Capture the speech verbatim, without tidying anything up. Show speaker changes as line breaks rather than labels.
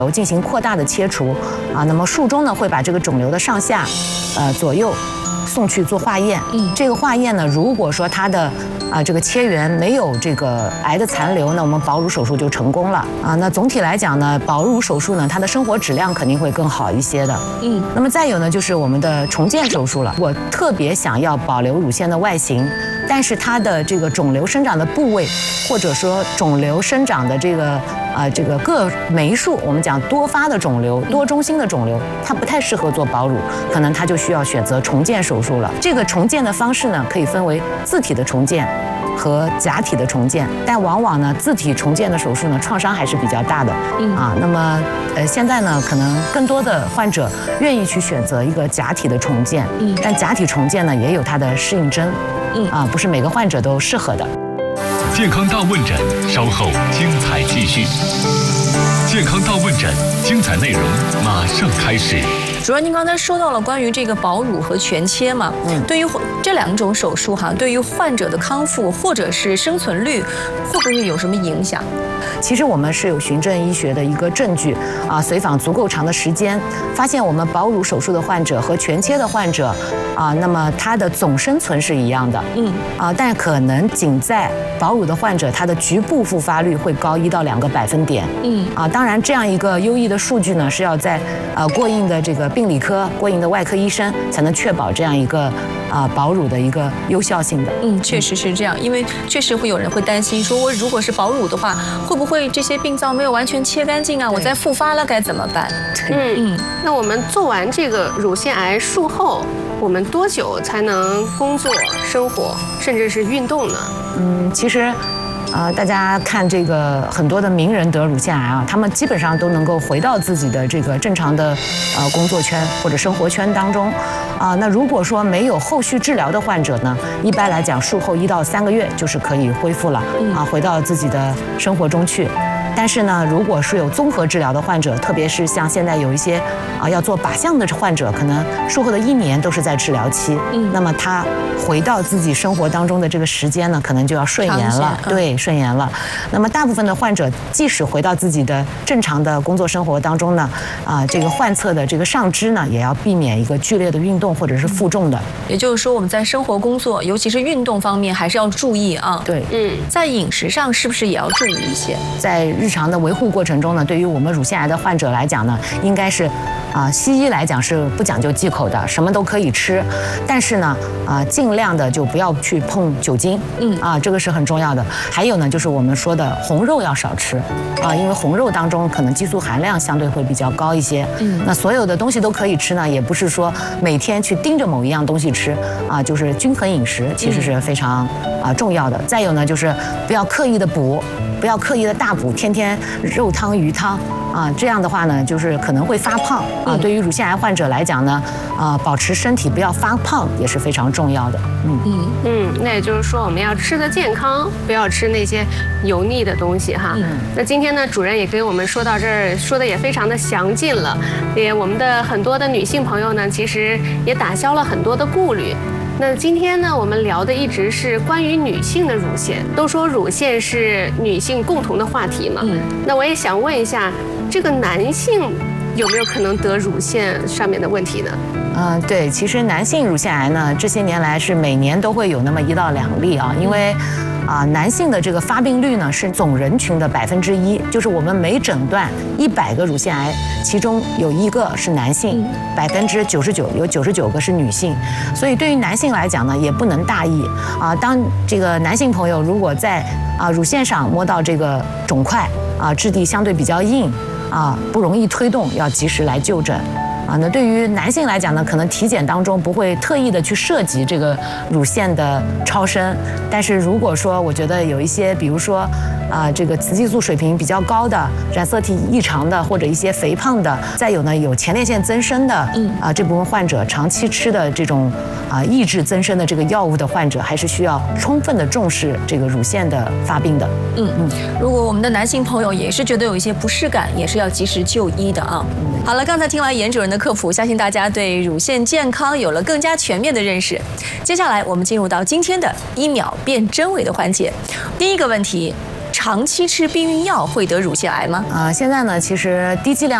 进行扩大的切除啊，那么术中呢会把这个肿瘤的上下，呃左右送去做化验。嗯，这个化验呢，如果说它的啊这个切缘没有这个癌的残留，那我们保乳手术就成功了啊。那总体来讲呢，保乳手术呢，它的生活质量肯定会更好一些的。嗯，那么再有呢，就是我们的重建手术了。我特别想要保留乳腺的外形，但是它的这个肿瘤生长的部位，或者说肿瘤生长的这个呃这个个枚数，我们讲多发的肿瘤、多中心的肿瘤，它不太适合做保乳，可能它就需要选择重建手术了。这个重建的方式呢，可以分为自体的重建和假体的重建，但往往呢，自体重建的手术呢，创伤还是比较大的。嗯啊，那么呃，现在呢，可能更多的患者愿意去选择一个假体的重建。嗯，但假体重建呢，也有它的适应症。嗯啊，不是每个患者都适合的。
健康大问诊，稍后精彩继续。健康大问诊，精彩内容马上开始。
主任，您刚才说到了关于这个保乳和全切嘛，嗯，对于这两种手术哈，对于患者的康复或者是生存率，会不会有什么影响？
其实我们是有循证医学的一个证据啊，随访足够长的时间，发现我们保乳手术的患者和全切的患者啊，那么他的总生存是一样的，嗯啊，但可能仅在保乳的患者，他的局部复发率会高一到两个百分点，嗯啊，当然这样一个优异的数据呢，是要在呃过硬的这个病理科、过硬的外科医生才能确保这样一个啊保乳的一个有效性的。
嗯，确实是这样，因为确实会有人会担心说，我如果是保乳的话，会不会这些病灶没有完全切干净啊？我再复发了该怎么办？
嗯嗯，那我们做完这个乳腺癌术后，我们多久才能工作、生活，甚至是运动呢？
嗯，其实。呃，大家看这个很多的名人得乳腺癌啊，他们基本上都能够回到自己的这个正常的呃工作圈或者生活圈当中，啊、呃，那如果说没有后续治疗的患者呢，一般来讲术后一到三个月就是可以恢复了啊，回到自己的生活中去。但是呢，如果是有综合治疗的患者，特别是像现在有一些啊要做靶向的患者，可能术后的一年都是在治疗期，嗯，那么他回到自己生活当中的这个时间呢，可能就要顺延了，嗯、对，顺延了。那么大部分的患者，即使回到自己的正常的工作生活当中呢，啊，这个患侧的这个上肢呢，也要避免一个剧烈的运动或者是负重的。
也就是说，我们在生活、工作，尤其是运动方面，还是要注意啊。
对，
嗯，在饮食上是不是也要注意一些？
在日常的维护过程中呢，对于我们乳腺癌的患者来讲呢，应该是，啊、呃，西医来讲是不讲究忌口的，什么都可以吃，但是呢，啊、呃，尽量的就不要去碰酒精，嗯，啊，这个是很重要的。还有呢，就是我们说的红肉要少吃，啊，因为红肉当中可能激素含量相对会比较高一些，嗯，那所有的东西都可以吃呢，也不是说每天去盯着某一样东西吃，啊，就是均衡饮食其实是非常啊重要的。再有呢，就是不要刻意的补。不要刻意的大补，天天肉汤、鱼汤啊，这样的话呢，就是可能会发胖啊。对于乳腺癌患者来讲呢，啊，保持身体不要发胖也是非常重要的。嗯
嗯嗯，那也就是说，我们要吃的健康，不要吃那些油腻的东西哈。嗯、那今天呢，主任也给我们说到这儿，说的也非常的详尽了，也我们的很多的女性朋友呢，其实也打消了很多的顾虑。那今天呢，我们聊的一直是关于女性的乳腺。都说乳腺是女性共同的话题嘛。嗯。那我也想问一下，这个男性有没有可能得乳腺上面的问题呢？
嗯、呃，对，其实男性乳腺癌呢，这些年来是每年都会有那么一到两例啊，因为。啊，男性的这个发病率呢是总人群的百分之一，就是我们每诊断一百个乳腺癌，其中有一个是男性，百分之九十九有九十九个是女性，所以对于男性来讲呢，也不能大意啊。当这个男性朋友如果在啊乳腺上摸到这个肿块啊，质地相对比较硬啊，不容易推动，要及时来就诊。啊，那对于男性来讲呢，可能体检当中不会特意的去涉及这个乳腺的超声，但是如果说我觉得有一些，比如说，啊，这个雌激素水平比较高的、染色体异常的，或者一些肥胖的，再有呢有前列腺增生的，嗯，啊这部分患者长期吃的这种啊抑制增生的这个药物的患者，还是需要充分的重视这个乳腺的发病的。
嗯嗯，如果我们的男性朋友也是觉得有一些不适感，也是要及时就医的啊。嗯、好了，刚才听完严主任的科普，相信大家对乳腺健康有了更加全面的认识。接下来我们进入到今天的一秒辨真伪的环节。第一个问题， 长期吃避孕药会得乳腺癌吗？
啊、现在呢，其实低剂量